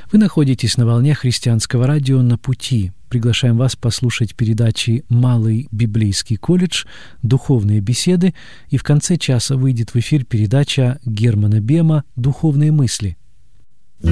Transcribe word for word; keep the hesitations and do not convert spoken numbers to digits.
Вы находитесь на волне христианского радио «На пути». Приглашаем вас послушать передачи «Малый библейский колледж», «Духовные беседы», и в конце часа выйдет в эфир передача Германа Бема «Духовные мысли».